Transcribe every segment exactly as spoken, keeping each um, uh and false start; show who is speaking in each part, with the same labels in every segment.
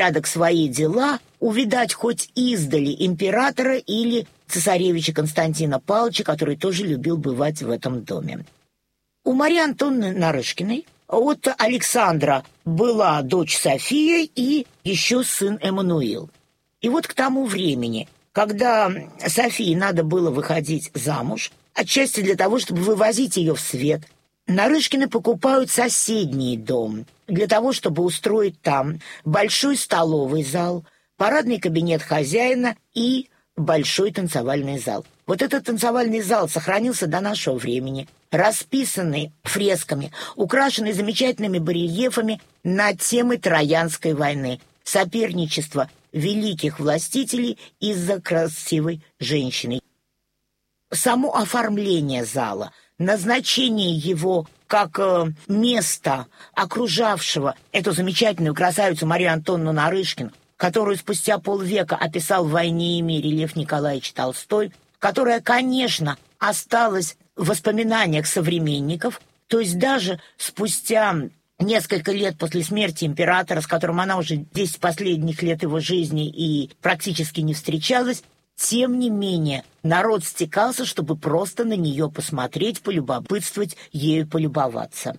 Speaker 1: рядок свои дела, увидать хоть издали императора или цесаревича Константина Павловича, который тоже любил бывать в этом доме. У Марии Антоновны Нарышкиной от Александра была дочь София и еще сын Эммануил. И вот к тому времени, когда Софии надо было выходить замуж, отчасти для того, чтобы вывозить ее в свет, Нарышкины покупают соседний дом для того, чтобы устроить там большой столовый зал, парадный кабинет хозяина и большой танцевальный зал. Вот этот танцевальный зал сохранился до нашего времени, расписанный фресками, украшенный замечательными барельефами на темы Троянской войны, соперничество великих властителей из-за красивой женщины. Само оформление зала, назначение его как э, место, окружавшего эту замечательную красавицу Марию Антоновну Нарышкину, которую спустя полвека описал в «Войне и мире» Лев Николаевич Толстой, которая, конечно, осталась в воспоминаниях современников, то есть даже спустя несколько лет после смерти императора, с которым она уже десять последних лет его жизни и практически не встречалась, тем не менее народ стекался, чтобы просто на нее посмотреть, полюбопытствовать, ею полюбоваться.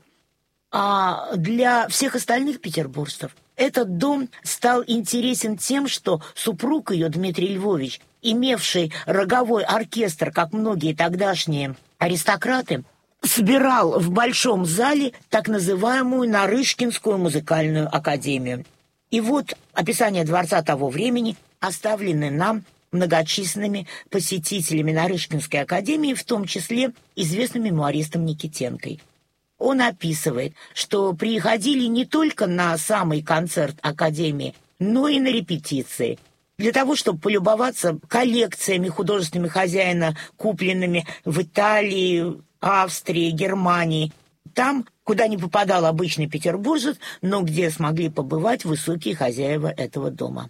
Speaker 1: А для всех остальных петербуржцев этот дом стал интересен тем, что супруг ее, Дмитрий Львович, имевший роговой оркестр, как многие тогдашние аристократы, собирал в большом зале так называемую Нарышкинскую музыкальную академию. И вот описание дворца того времени оставлены нам многочисленными посетителями Нарышкинской академии, в том числе известным мемуаристом Никитенкой. Он описывает, что приходили не только на самый концерт академии, но и на репетиции, для того, чтобы полюбоваться коллекциями художественными хозяина, купленными в Италии, Австрии, Германии, там, куда не попадал обычный петербуржец, но где смогли побывать высокие хозяева этого дома.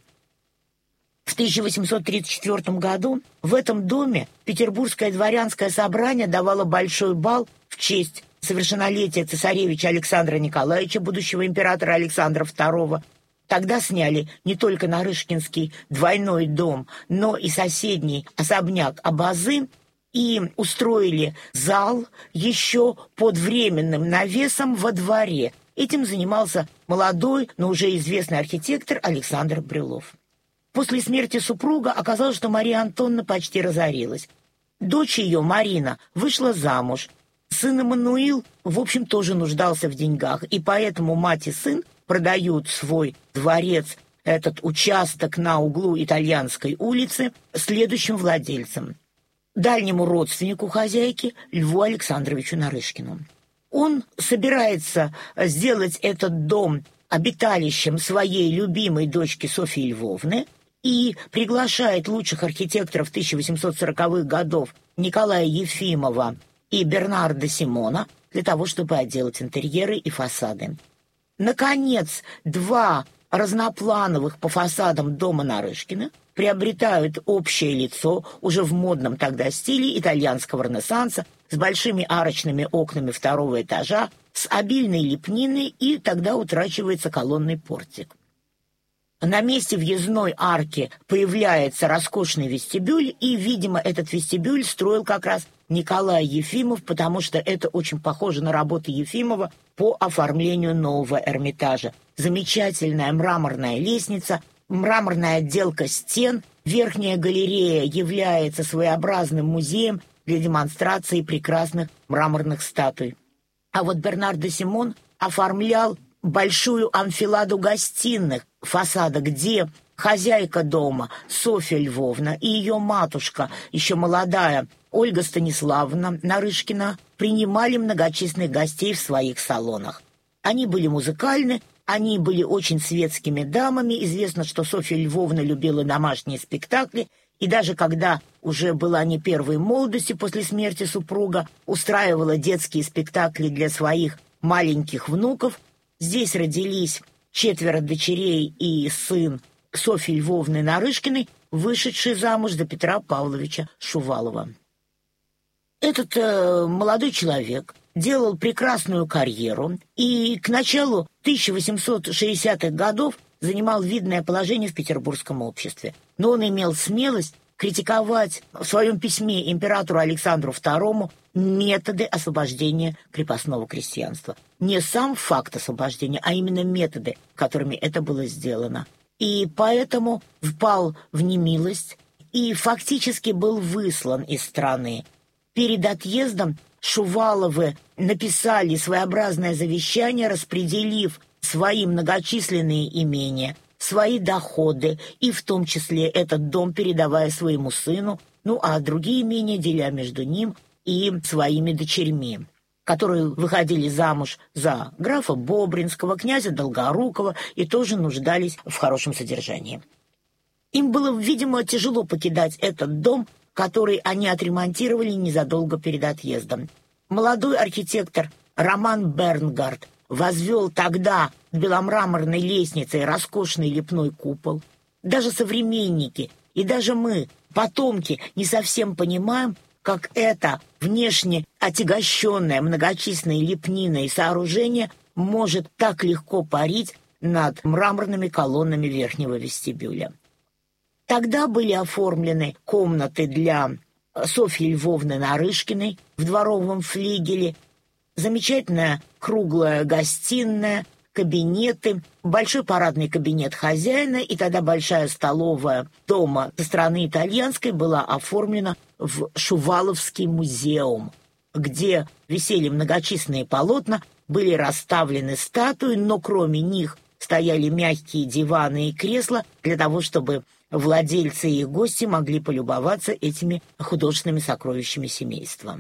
Speaker 1: В тысяча восемьсот тридцать четвёртом году в этом доме Петербургское дворянское собрание давало большой бал в честь совершеннолетия цесаревича Александра Николаевича, будущего императора Александра второго. Тогда сняли не только Нарышкинский двойной дом, но и соседний особняк Абазы и устроили зал еще под временным навесом во дворе. Этим занимался молодой, но уже известный архитектор Александр Брюлов. После смерти супруга оказалось, что Мария Антоновна почти разорилась. Дочь ее, Марина, вышла замуж. Сын Эммануил, в общем, тоже нуждался в деньгах, и поэтому мать и сын продают свой дворец, этот участок на углу Итальянской улицы, следующим владельцам, дальнему родственнику хозяйки Льву Александровичу Нарышкину. Он собирается сделать этот дом обиталищем своей любимой дочки Софьи Львовны и приглашает лучших архитекторов тысяча восемьсот сороковых годов Николая Ефимова и Бернарда Симона для того, чтобы отделать интерьеры и фасады. Наконец, два разноплановых по фасадам дома Нарышкина приобретают общее лицо уже в модном тогда стиле итальянского ренессанса с большими арочными окнами второго этажа, с обильной лепниной, и тогда утрачивается колонный портик. На месте въездной арки появляется роскошный вестибюль, и, видимо, этот вестибюль строил как раз Николай Ефимов, потому что это очень похоже на работы Ефимова по оформлению нового Эрмитажа. Замечательная мраморная лестница, мраморная отделка стен, верхняя галерея является своеобразным музеем для демонстрации прекрасных мраморных статуй. А вот Бернардо Симон оформлял большую анфиладу гостиных фасада, где хозяйка дома Софья Львовна и ее матушка, еще молодая Ольга Станиславовна Нарышкина, принимали многочисленных гостей в своих салонах. Они были музыкальны, они были очень светскими дамами. Известно, что Софья Львовна любила домашние спектакли, и даже когда уже была не первой молодости после смерти супруга, устраивала детские спектакли для своих маленьких внуков. Здесь родились четверо дочерей и сын Софьи Львовны Нарышкиной, вышедший замуж за Петра Павловича Шувалова. Этот э, молодой человек делал прекрасную карьеру и к началу тысяча восемьсот шестидесятых годов занимал видное положение в петербургском обществе, но он имел смелость критиковать в своем письме императору Александру второму методы освобождения крепостного крестьянства. Не сам факт освобождения, а именно методы, которыми это было сделано. И поэтому впал в немилость и фактически был выслан из страны. Перед отъездом Шуваловы написали своеобразное завещание, распределив свои многочисленные имения, свои доходы, и в том числе этот дом передавая своему сыну, ну а другие имения деля между ним и своими дочерьми, которые выходили замуж за графа Бобринского, князя Долгорукова и тоже нуждались в хорошем содержании. Им было, видимо, тяжело покидать этот дом, который они отремонтировали незадолго перед отъездом. Молодой архитектор Роман Бернгард возвел тогда с беломраморной лестницей роскошный лепной купол. Даже современники и даже мы, потомки, не совсем понимаем, как это внешне отягощенное многочисленной лепниной сооружение может так легко парить над мраморными колоннами верхнего вестибюля. Тогда были оформлены комнаты для Софьи Львовны Нарышкиной в дворовом флигеле, замечательная круглая гостиная, кабинеты, большой парадный кабинет хозяина, и тогда большая столовая дома со стороны итальянской была оформлена в Шуваловский музеум, где висели многочисленные полотна, были расставлены статуи, но кроме них стояли мягкие диваны и кресла для того, чтобы владельцы и гости могли полюбоваться этими художественными сокровищами семейства.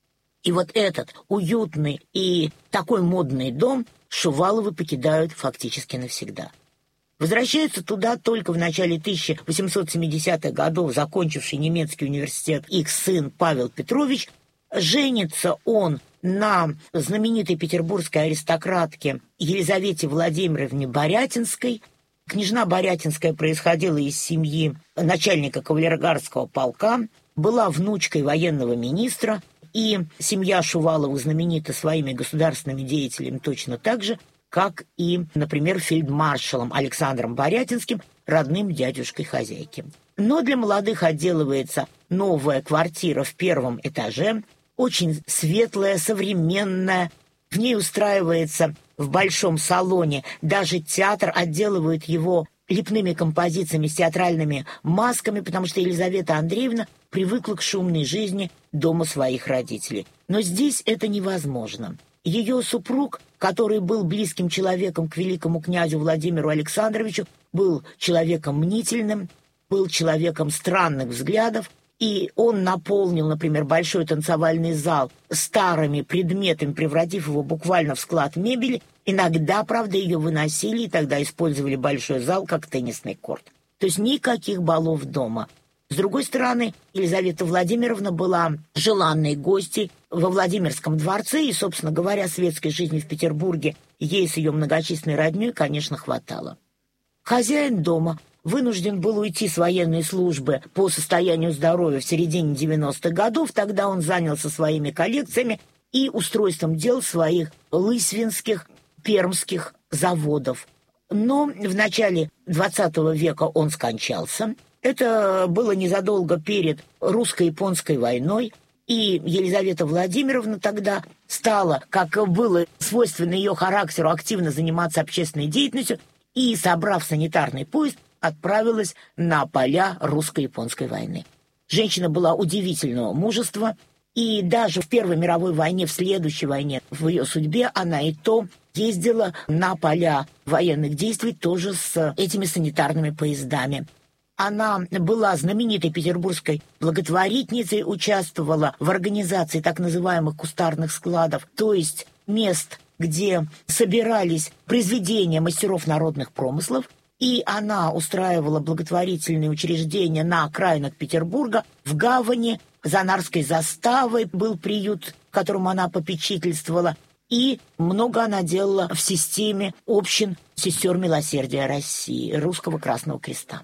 Speaker 1: И вот этот уютный и такой модный дом Шуваловы покидают фактически навсегда. Возвращаются туда только в начале тысяча восемьсот семидесятых годов, закончивший немецкий университет, их сын Павел Петрович. Женится он на знаменитой петербургской аристократке Елизавете Владимировне Борятинской. Княжна Борятинская происходила из семьи начальника кавалергардского полка, была внучкой военного министра, и семья Шуваловых знаменита своими государственными деятелями точно так же, как и, например, фельдмаршалом Александром Борятинским, родным дядюшкой хозяйки. Но для молодых отделывается новая квартира в первом этаже, очень светлая, современная. В ней устраивается в большом салоне даже театр, отделывают его лепными композициями с театральными масками, потому что Елизавета Андреевна привыкла к шумной жизни дома своих родителей. Но здесь это невозможно. Ее супруг, который был близким человеком к великому князю Владимиру Александровичу, был человеком мнительным, был человеком странных взглядов, и он наполнил, например, большой танцевальный зал старыми предметами, превратив его буквально в склад мебели. Иногда, правда, ее выносили, и тогда использовали большой зал как теннисный корт. То есть никаких балов дома. С другой стороны, Елизавета Владимировна была желанной гостьей во Владимирском дворце, и, собственно говоря, светской жизни в Петербурге ей с ее многочисленной родней, конечно, хватало. Хозяин дома вынужден был уйти с военной службы по состоянию здоровья в середине девяностых годов. Тогда он занялся своими коллекциями и устройством дел своих лысвинских, пермских заводов. Но в начале двадцатого века он скончался. Это было незадолго перед русско-японской войной, и Елизавета Владимировна тогда стала, как было свойственно ее характеру, активно заниматься общественной деятельностью, и, собрав санитарный поезд, отправилась на поля русско-японской войны. Женщина была удивительного мужества, и даже в Первой мировой войне, в следующей войне, в ее судьбе она и то ездила на поля военных действий тоже с этими санитарными поездами. Она была знаменитой петербургской благотворительницей, участвовала в организации так называемых кустарных складов, то есть мест, где собирались произведения мастеров народных промыслов, и она устраивала благотворительные учреждения на окраинах Петербурга. В гавани за Нарской заставой был приют, которому она попечительствовала, и много она делала в системе общин сестер милосердия России, Русского Красного Креста.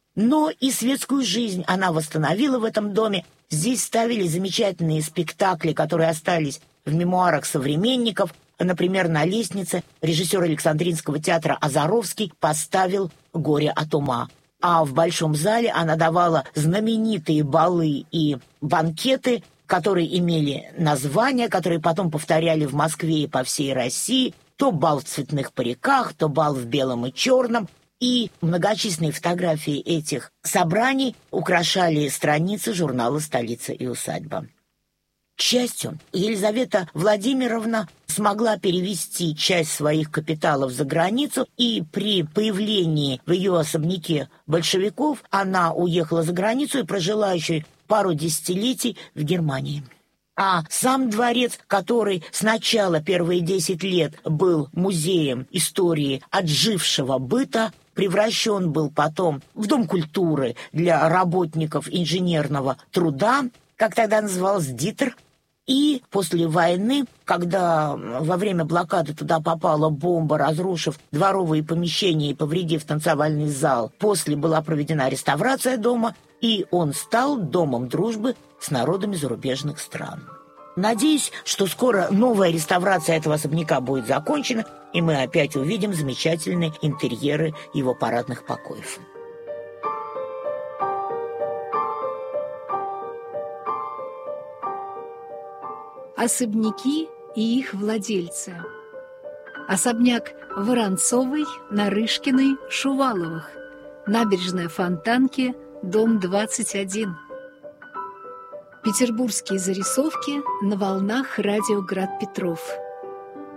Speaker 1: Но и светскую жизнь она восстановила в этом доме. Здесь ставили замечательные спектакли, которые остались в мемуарах современников, Например, на лестнице режиссер Александринского театра Азаровский поставил «Горе от ума». А в Большом зале она давала знаменитые балы и банкеты, которые имели названия, которые потом повторяли в Москве и по всей России. То бал в цветных париках, то бал в белом и черном. И многочисленные фотографии этих собраний украшали страницы журнала «Столица и усадьба». К счастью, Елизавета Владимировна смогла перевести часть своих капиталов за границу, и при появлении в ее особняке большевиков она уехала за границу и прожила еще пару десятилетий в Германии. А сам дворец, который сначала первые десять лет был музеем истории отжившего быта, превращен был потом в дом культуры для работников инженерного труда, как тогда назывался ДИТР. И после войны, когда во время блокады туда попала бомба, разрушив дворовые помещения и повредив танцевальный зал, после была проведена реставрация дома, и он стал домом дружбы с народами зарубежных стран. Надеюсь, что скоро новая реставрация этого особняка будет закончена, и мы опять увидим замечательные интерьеры его парадных покоев.
Speaker 2: Особняки и их владельцы. Особняк Воронцовой, Нарышкиной, Шуваловых. Набережная Фонтанки, дом двадцать один. Петербургские зарисовки на волнах радио «Град Петров».